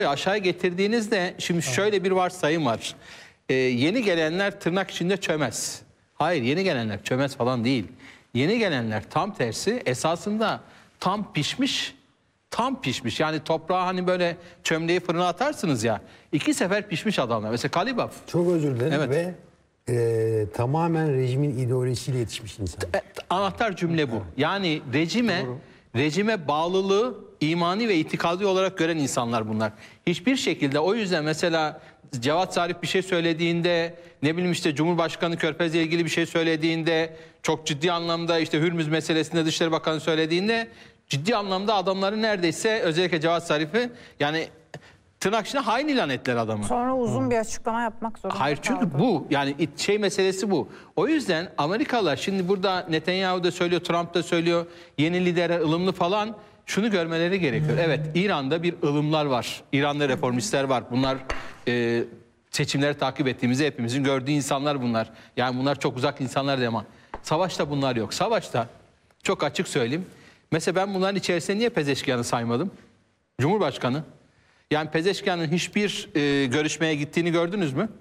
Aşağı getirdiğinizde şimdi şöyle bir varsayım var. Yeni gelenler tırnak içinde çömez. Hayır, yeni gelenler çömez falan değil. Yeni gelenler tam tersi, esasında tam pişmiş. Tam pişmiş. Yani toprağa hani böyle çömleği fırına atarsınız ya. 2 sefer pişmiş adamlar. Mesela Kalibaf. Çok özür dilerim Evet. ve tamamen rejimin ideolojisiyle yetişmiş insan. Anahtar cümle bu. Yani rejime bağlılığı imani ve itikadi olarak gören insanlar bunlar. Hiçbir şekilde, o yüzden mesela Cevat Zarif bir şey söylediğinde, ne bileyim işte Cumhurbaşkanı Körfez'le ilgili bir şey söylediğinde, çok ciddi anlamda işte Hürmüz meselesinde Dışişleri Bakanı söylediğinde, ciddi anlamda adamları neredeyse, özellikle Cevat Zarif'i, yani tırnak içinde hain ilan ettiler adamı. Sonra uzun bir açıklama yapmak zorunda Hayır, çünkü kaldı. bu yani şey meselesi bu. O yüzden Amerikalılar şimdi burada, Netanyahu da söylüyor, Trump da söylüyor, yeni liderler ılımlı falan, şunu görmeleri gerekiyor. Evet, İran'da bir ılımlar var. İran'da reformistler var. Bunlar seçimleri takip ettiğimizde hepimizin gördüğü insanlar bunlar. Yani bunlar çok uzak insanlar değil ama savaşta bunlar yok. Savaşta çok açık söyleyeyim. Mesela ben bunların içerisinde niye Pezeşkian'ı saymadım? Cumhurbaşkanı. Yani Pezeşkian'ın hiçbir görüşmeye gittiğini gördünüz mü?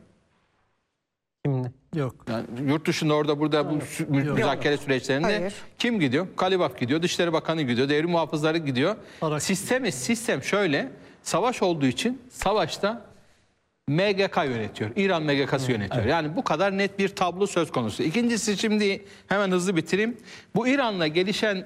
Şimdi yok. Yani yurt dışında, orada burada bu müzakere süreçlerinde Hayır. kim gidiyor? Kalibaf gidiyor, Dışişleri Bakanı gidiyor, devrim muhafızları gidiyor. Sistem şöyle, savaş olduğu için savaşta MGK yönetiyor. İran MGK'sı yönetiyor. Yani bu kadar net bir tablo söz konusu. İkincisi, şimdi hemen hızlı bitireyim. Bu İran'la gelişen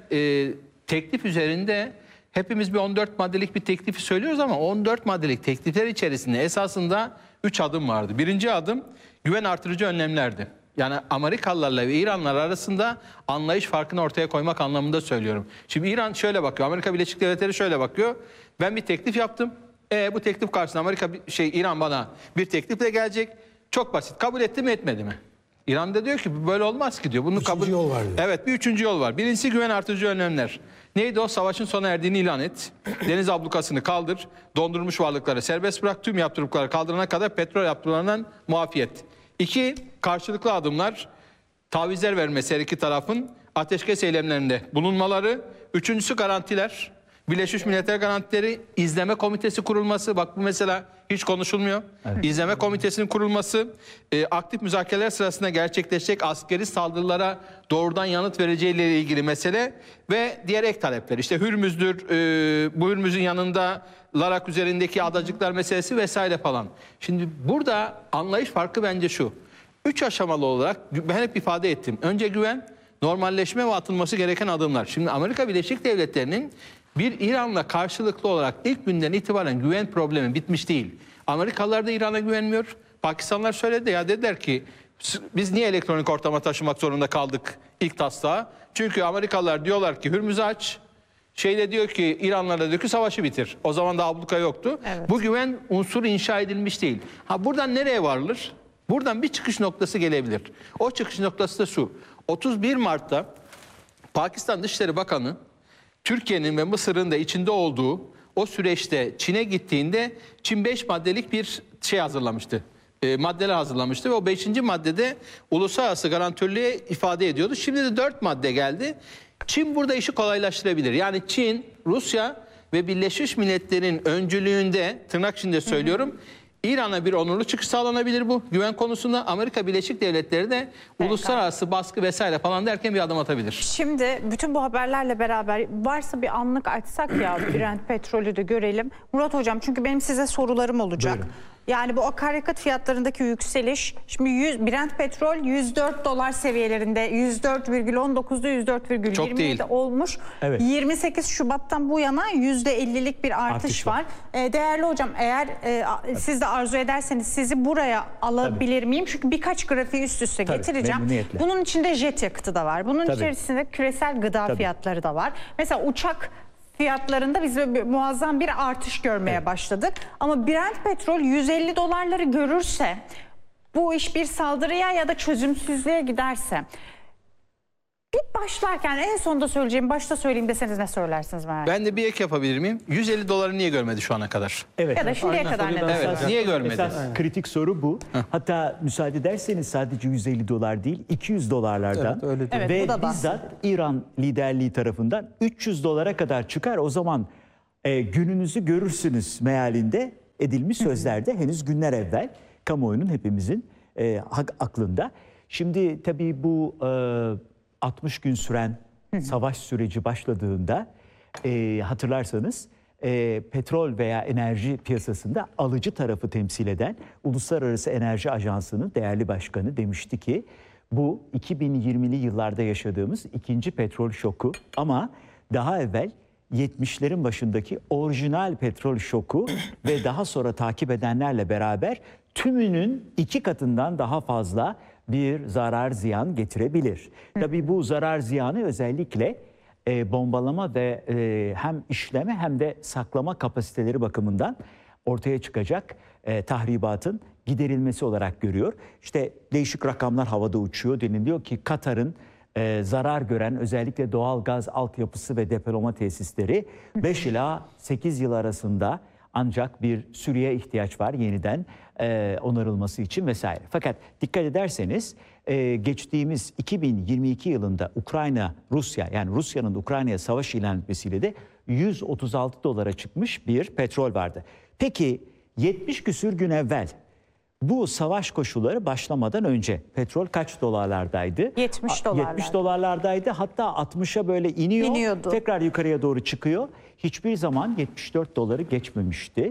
teklif üzerinde hepimiz bir 14 maddelik bir teklifi söylüyoruz ama 14 maddelik teklifler içerisinde esasında 3 adım vardı. Birinci adım güven artırıcı önlemlerdi. Yani Amerikalılarla ve İranlar arasında anlayış farkını ortaya koymak anlamında söylüyorum. Şimdi İran şöyle bakıyor, Amerika Birleşik Devletleri şöyle bakıyor. Ben bir teklif yaptım. Bu teklif karşısında İran bana bir teklifle gelecek. Çok basit. Kabul etti mi, etmedi mi? İran da diyor ki böyle olmaz ki diyor. Bunu Üçüncü yol var diyor. Evet, bir üçüncü yol var. Birincisi güven artırıcı önlemler. Neydi o? Savaşın sona erdiğini ilan et. Deniz ablukasını kaldır. Dondurulmuş varlıkları serbest bırak. Tüm yaptırımları kaldırana kadar petrol yaptırımlarından muafiyet. 2. Karşılıklı adımlar. Tavizler vermesi her iki tarafın. Ateşkes eylemlerinde bulunmaları. Üçüncüsü garantiler. Birleşmiş Milletler garantileri, izleme komitesi kurulması. Bak bu mesela hiç konuşulmuyor. Evet. İzleme komitesinin kurulması, aktif müzakereler sırasında gerçekleşecek askeri saldırılara doğrudan yanıt vereceğiyle ilgili mesele ve diğer ek talepler. İşte Hürmüz'dür, bu Hürmüz'ün yanında Larak üzerindeki adacıklar meselesi vesaire falan. Şimdi burada anlayış farkı bence şu. 3 aşamalı olarak ben hep ifade ettim. Önce güven, normalleşme ve atılması gereken adımlar. Şimdi Amerika Birleşik Devletleri'nin bir İran'la karşılıklı olarak ilk günden itibaren güven problemi bitmiş değil. Amerikalılar da İran'a güvenmiyor. Pakistanlar söyledi ya, dediler ki biz niye elektronik ortama taşımak zorunda kaldık ilk taslağı? Çünkü Amerikalılar diyorlar ki Hürmüz'ü aç. Şeyde diyor ki, İranlarla diyor ki savaşı bitir. O zaman da abluka yoktu. Evet. Bu güven unsuru inşa edilmiş değil. Buradan nereye varılır? Buradan bir çıkış noktası gelebilir. O çıkış noktası da şu. 31 Mart'ta Pakistan Dışişleri Bakanı Türkiye'nin ve Mısır'ın da içinde olduğu o süreçte Çin'e gittiğinde Çin 5 maddelik bir şey hazırlamıştı. Maddeler hazırlamıştı ve o 5. maddede uluslararası garantörlüğe ifade ediyordu. Şimdi de 4 madde geldi. Çin burada işi kolaylaştırabilir. Yani Çin, Rusya ve Birleşmiş Milletler'in öncülüğünde, tırnak içinde söylüyorum, İran'a bir onurlu çıkış sağlanabilir bu güven konusunda. Amerika Birleşik Devletleri de uluslararası baskı vesaire falan derken bir adım atabilir. Şimdi bütün bu haberlerle beraber varsa bir anlık açsak ya Brent petrolü de görelim. Murat Hocam, çünkü benim size sorularım olacak. Buyurun. Yani bu akaryakıt fiyatlarındaki yükseliş, şimdi Brent petrol 104 dolar seviyelerinde, 104,19'da 104,27 olmuş. Evet. 28 Şubat'tan bu yana %50'lik bir artış var. Değerli hocam, eğer siz de arzu ederseniz sizi buraya alabilir miyim? Çünkü birkaç grafiği üst üste getireceğim. Memnuniyetle. Bunun içinde jet yakıtı da var. Bunun Tabii. içerisinde küresel gıda fiyatları da var. Mesela uçak fiyatlarında biz muazzam bir artış görmeye başladık. Ama Brent petrol 150 dolarları görürse, bu iş bir saldırıya ya da çözümsüzlüğe giderse, bir başlarken en sonda söyleyeceğim, başta söyleyeyim deseniz ne söylersiniz merak Ben de bir ek yapabilir miyim? 150 doları niye görmedi şu ana kadar? Evet. Ya da şimdiye kadar neden? Evet, niye görmedi? Esas kritik soru bu. Hatta müsaade ederseniz sadece 150 dolar değil, 200 dolarlardan Evet, öyle değil. ve Evet, bu da bizzat İran liderliği tarafından 300 dolara kadar çıkar. O zaman gününüzü görürsünüz mealinde edilmiş sözlerde henüz günler evvel kamuoyunun hepimizin aklında. Şimdi tabii bu 60 gün süren savaş süreci başladığında hatırlarsanız petrol veya enerji piyasasında alıcı tarafı temsil eden Uluslararası Enerji Ajansı'nın değerli başkanı demişti ki bu 2020'li yıllarda yaşadığımız ikinci petrol şoku ama daha evvel 70'lerin başındaki orijinal petrol şoku ve daha sonra takip edenlerle beraber tümünün 2 katından daha fazla bir zarar ziyan getirebilir. Tabii bu zarar ziyanı özellikle bombalama ve hem işleme hem de saklama kapasiteleri bakımından ortaya çıkacak tahribatın giderilmesi olarak görüyor. İşte değişik rakamlar havada uçuyor. Deniliyor ki Katar'ın zarar gören özellikle doğal gaz altyapısı ve depolama tesisleri 5 ila 8 yıl arasında ancak bir süreye ihtiyaç var yeniden onarılması için vesaire. Fakat dikkat ederseniz geçtiğimiz 2022 yılında Ukrayna-Rusya yani Rusya'nın Ukrayna'ya savaş ilan etmesiyle de 136 dolara çıkmış bir petrol vardı. Peki 70 küsür gün evvel bu savaş koşulları başlamadan önce petrol kaç dolarlardaydı? 70 dolarlar. 70 dolarlardaydı. Hatta 60'a böyle iniyordu. Tekrar yukarıya doğru çıkıyor. Hiçbir zaman 74 doları geçmemişti.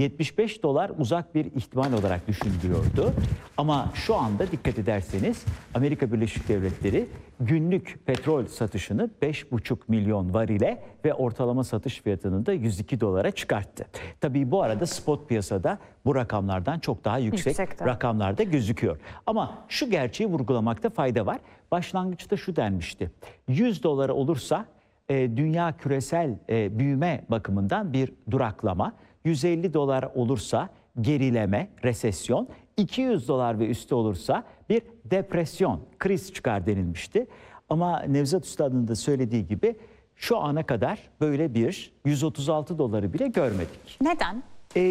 75 dolar uzak bir ihtimal olarak düşünülüyordu. Ama şu anda dikkat ederseniz Amerika Birleşik Devletleri günlük petrol satışını 5,5 milyon varile ve ortalama satış fiyatını da 102 dolara çıkarttı. Tabii bu arada spot piyasada bu rakamlardan çok daha yüksek rakamlarda gözüküyor. Ama şu gerçeği vurgulamakta fayda var. Başlangıçta şu denmişti. 100 dolara olursa dünya küresel büyüme bakımından bir duraklama, 150 dolar olursa gerileme, resesyon, 200 dolar ve üstü olursa bir depresyon, kriz çıkar denilmişti. Ama Nevzat Üstad'ın da söylediği gibi şu ana kadar böyle bir 136 doları bile görmedik. Neden?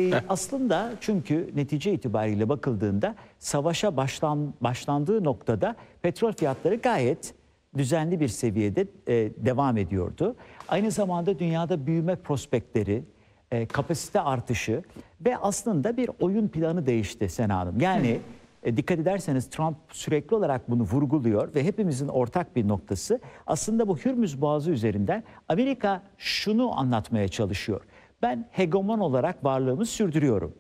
Aslında çünkü netice itibariyle bakıldığında savaşa başlandığı noktada petrol fiyatları gayet düzenli bir seviyede devam ediyordu. Aynı zamanda dünyada büyüme prospektleri, kapasite artışı ve aslında bir oyun planı değişti Sena Hanım. Yani dikkat ederseniz Trump sürekli olarak bunu vurguluyor ve hepimizin ortak bir noktası aslında bu Hürmüz Boğazı üzerinden Amerika şunu anlatmaya çalışıyor. Ben hegemon olarak varlığımı sürdürüyorum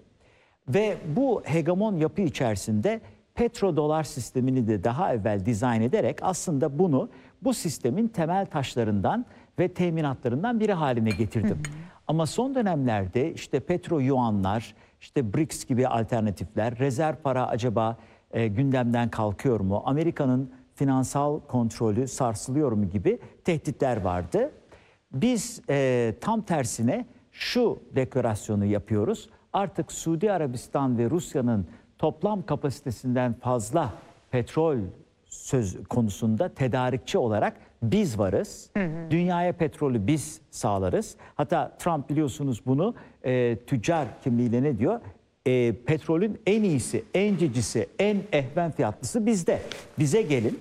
ve bu hegemon yapı içerisinde petrodolar sistemini de daha evvel dizayn ederek aslında bu sistemin temel taşlarından ve teminatlarından biri haline getirdim. Ama son dönemlerde işte petro yuanlar, işte BRICS gibi alternatifler, rezerv para acaba gündemden kalkıyor mu? Amerika'nın finansal kontrolü sarsılıyor mu gibi tehditler vardı. Biz tam tersine şu deklarasyonu yapıyoruz. Artık Suudi Arabistan ve Rusya'nın toplam kapasitesinden fazla petrol söz konusunda tedarikçi olarak biz varız. Dünyaya petrolü biz sağlarız. Hatta Trump biliyorsunuz bunu tüccar kimliğiyle ne diyor? Petrolün en iyisi, en cicisi, en ehven fiyatlısı bizde. Bize gelin.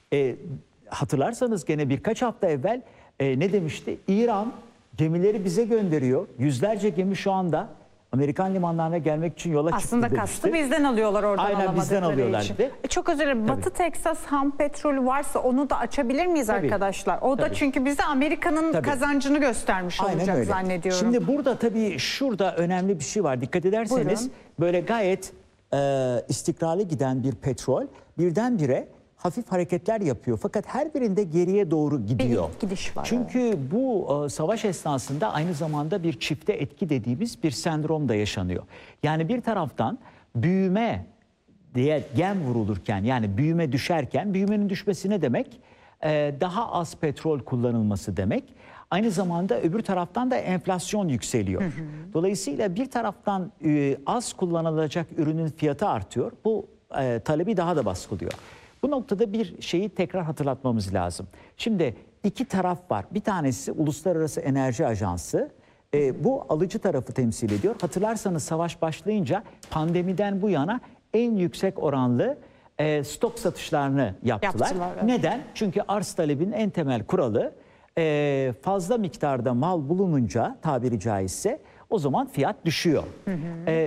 Hatırlarsanız gene birkaç hafta evvel ne demişti? İran gemileri bize gönderiyor. Yüzlerce gemi şu anda Amerikan limanlarına gelmek için yola çıktı Aslında demişti. kastı bizden alıyorlar oradan Aynen bizden alıyorlar için. dedi. Çok özür dilerim. Batı Teksas ham petrolü varsa onu da açabilir miyiz arkadaşlar? O da çünkü bize Amerika'nın kazancını göstermiş olacak zannediyorum. Şimdi burada tabii şurada önemli bir şey var. Dikkat ederseniz böyle gayet istikrarlı giden bir petrol birdenbire hafif hareketler yapıyor. Fakat her birinde geriye doğru gidiyor. Bir gidiş var. Çünkü bu savaş esnasında aynı zamanda bir çifte etki dediğimiz bir sendrom da yaşanıyor. Yani bir taraftan büyüme diye gem vurulurken yani büyüme düşerken büyümenin düşmesi ne demek? Daha az petrol kullanılması demek. Aynı zamanda öbür taraftan da enflasyon yükseliyor. Dolayısıyla bir taraftan az kullanılacak ürünün fiyatı artıyor. Bu talebi daha da baskılıyor. Bu noktada bir şeyi tekrar hatırlatmamız lazım. Şimdi iki taraf var. Bir tanesi Uluslararası Enerji Ajansı. Bu alıcı tarafı temsil ediyor. Hatırlarsanız savaş başlayınca pandemiden bu yana en yüksek oranlı stok satışlarını yaptılar. Evet. Neden? Çünkü arz talebinin en temel kuralı fazla miktarda mal bulununca tabiri caizse O zaman fiyat düşüyor.